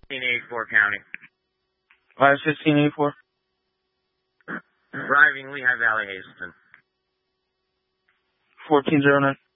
1584 County. 1584. Driving Lehigh Valley, Hazleton. 1409.